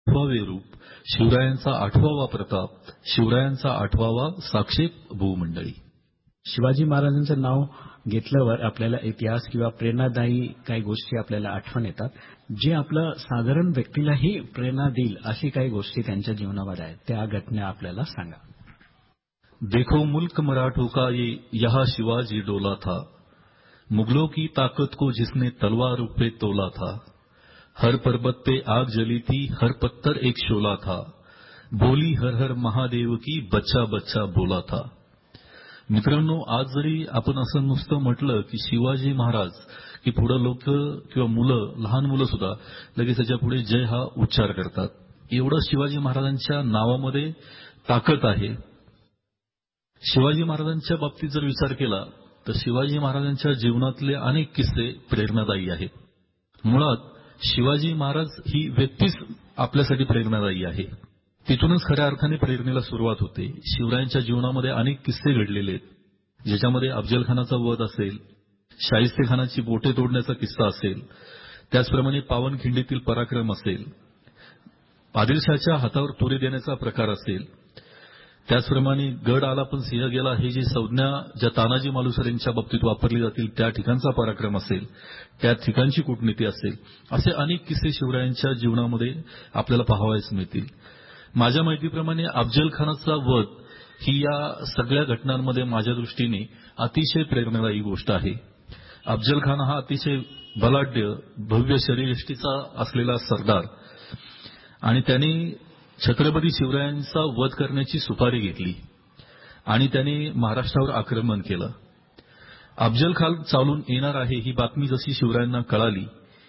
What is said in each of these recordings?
8वे रूप, शिवरायांचा 8वा प्रताप, शिवरायांचा 8वा साक्षेप भूमंडळी. शिवाजी महाराजांचं नाव घेतल्यावर आपल्याला इतिहास किंवा प्रेरणादायी काही गोष्टी आपल्याला आठवण येतात, जे आपलं साधारण व्यक्तीलाही प्रेरणा देईल अशी काही गोष्टी त्यांच्या जीवनामध्ये आहेत. त्या घटना आपल्याला सांगा. देखो मुल्क मराठों का ये यहाँ शिवाजी डोला था, मुगलों की ताकत को जिसने तलवार पे तोला था, हर पर्वत पे आग जली थी, हर पत्थर एक शोला था, बोली हर हर महादेव की बच्चा बच्चा बोला था. मित्रांनो, आज जरी आपण असं नुसतं म्हटलं की शिवाजी महाराज, की पुढे लोक किंवा मुलं, लहान मुलं सुद्धा लगेच त्याच्या पुढे जय हा उच्चार करतात. एवढं शिवाजी महाराजांच्या नावामध्ये ताकद आहे. शिवाजी महाराजांच्या बाबतीत जर विचार केला तर शिवाजी महाराजांच्या जीवनातले अनेक किस्से प्रेरणादायी आहेत. मुळात शिवाजी महाराज ही व्यक्तीच आपल्यासाठी प्रेरणादायी आहे. तिथूनच खऱ्या अर्थाने प्रेरणेला सुरुवात होते. शिवरायांच्या जीवनामध्ये अनेक किस्से घडलेले आहेत, ज्याच्यामध्ये अफजलखानाचा वध असेल, शाहिस्तेखानाची बोटे तोडण्याचा किस्सा असेल, त्याचप्रमाणे पावनखिंडीतील पराक्रम असेल, आदिलशाहच्या हातावर तुरे देण्याचा प्रकार असेल, त्याचप्रमाणे गड आला पण सिंह गेला ही जी संज्ञा ज्या तानाजी मालुसरे यांच्या बाबतीत वापरली जातील त्या ठिकाणचा पराक्रम असेल, त्या ठिकाणची कूटनीती असेल, असे अनेक किस्से शिवरायांच्या जीवनामध्ये आपल्याला पाहावयास मिळतील. माझ्या माहितीप्रमाणे अफजलखानाचा वध ही या सगळ्या घटनांमध्ये माझ्या दृष्टीने अतिशय प्रेरणादायी गोष्ट आहे. अफजलखान हा अतिशय बलाढ्य, भव्य शरीरयष्टीचा असलेला सरदार आणि त्याने छत्रपती शिवरायांचा वध करण्याची सुपारी घेतली आणि त्याने महाराष्ट्रावर आक्रमण केलं. अफजलखान चालून येणार आहे ही बातमी जशी शिवरायांना कळाली,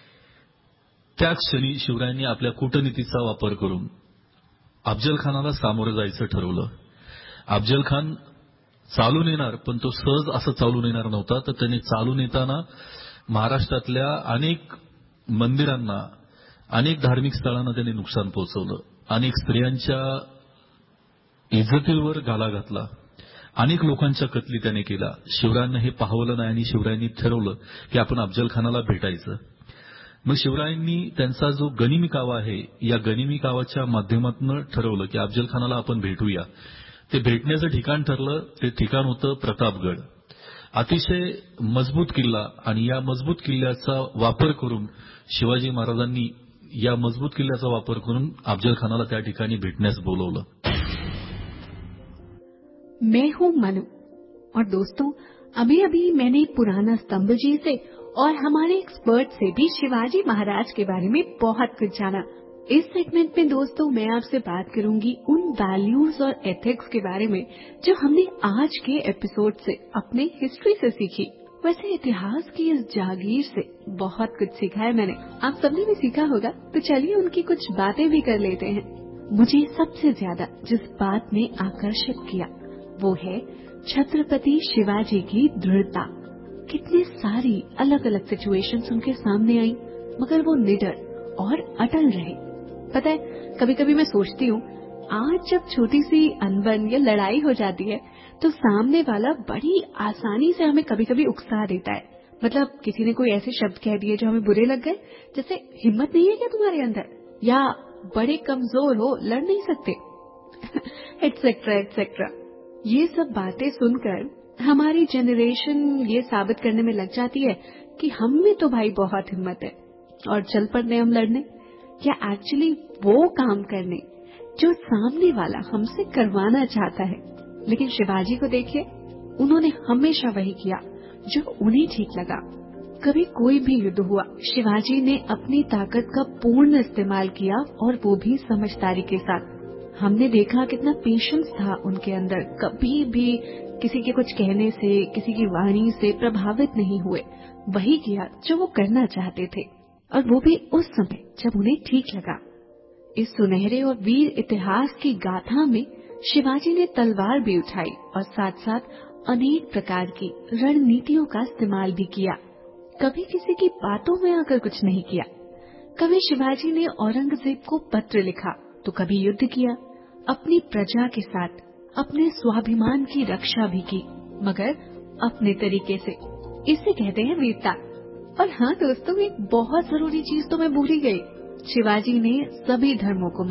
त्याच क्षणी शिवरायांनी आपल्या कूटनीतीचा वापर करून अफजलखानाला सामोरं जायचं ठरवलं. अफजलखान चालून येणार, पण तो सहज असं चालून येणार नव्हता, तर त्याने चालून येताना महाराष्ट्रातल्या अनेक मंदिरांना, अनेक धार्मिक स्थळांना त्याने नुकसान पोहोचवलं. अनेक स्त्रियांच्या इज्जतीवर घाला घातला. अनेक लोकांच्या कत्ली त्याने केला. शिवरायांना हे पाहवलं नाही आणि शिवरायांनी ठरवलं की आपण अफजलखानाला भेटायचं. मग शिवरायांनी त्यांचा जो गनिमी कावा आहे, या गनिमी कावाच्या माध्यमातून ठरवलं की अफजलखानाला आपण भेटूया. ते भेटण्याचं ठिकाण ठरलं. ते ठिकाण होतं प्रतापगड. अतिशय मजबूत किल्ला आणि या मजबूत किल्ल्याचा वापर करून शिवाजी महाराजांनी या मजबूत किल्ल्याचा वापर करून अफजलखानाला त्या ठिकाणी भेटण्यास बोलवलं. मैं हूं मनु और दोस्तों, अभी अभी मैंने पुराना स्तंभ जी से और हमारे एक्सपर्ट से भी शिवाजी महाराज के बारे में बहुत कुछ जाना. इस सेगमेंट में दोस्तों मैं आपसे बात करूंगी उन वैल्यूज और एथिक्स के बारे में जो हमने आज के एपिसोड से अपने हिस्ट्री से सीखी. वैसे इतिहास की इस जागीर से बहुत कुछ सीखा है मैंने. आप सबने भी सीखा होगा, तो चलिए उनकी कुछ बातें भी कर लेते हैं. मुझे सबसे ज्यादा जिस बात ने आकर्षित किया वो है छत्रपति शिवाजी की दृढ़ता. कितनी सारी अलग अलग सिचुएशंस उनके सामने आई, मगर वो निडर और अटल रहे. पता है, कभी कभी मैं सोचती हूँ, आज जब छोटी सी अनबन या लड़ाई हो जाती है तो सामने वाला बड़ी आसानी से हमें कभी कभी उकसा देता है. मतलब किसी ने कोई ऐसे शब्द कह दिए जो हमें बुरे लग गए, जैसे हिम्मत नहीं है क्या तुम्हारे अंदर, या बड़े कमजोर हो, लड़ नहीं सकते, एटसेट्रा एटसेट्रा. ये सब बातें सुनकर हमारी जनरेशन ये साबित करने में लग जाती है कि हम में तो भाई बहुत हिम्मत है और चल पड़ते हम लड़ने, या एक्चुअली वो काम करने जो सामने वाला हमसे करवाना चाहता है. लेकिन शिवाजी को देखिए, उन्होंने हमेशा वही किया जो उन्हें ठीक लगा. कभी कोई भी युद्ध हुआ, शिवाजी ने अपनी ताकत का पूर्ण इस्तेमाल किया, और वो भी समझदारी के साथ. हमने देखा कितना पेशेंस था उनके अंदर. कभी भी किसी के कुछ कहने से, किसी की वाणी से प्रभावित नहीं हुए. वही किया जो वो करना चाहते थे, और वो भी उस समय जब उन्हें ठीक लगा. इस सुनहरे और वीर इतिहास की गाथा में शिवाजी ने तलवार भी उठाई और साथ साथ अनेक प्रकार की रणनीतियों का इस्तेमाल भी किया. कभी किसी की बातों में आकर कुछ नहीं किया. कभी शिवाजी ने औरंगजेब को पत्र लिखा, तो कभी युद्ध किया. अपनी प्रजा के साथ अपने स्वाभिमान की रक्षा भी की, मगर अपने तरीके से. इसे कहते हैं वीरता. और हाँ दोस्तों, एक बहुत जरूरी चीज तो मैं भूल ही गई. शिवाजी ने सभी धर्मों को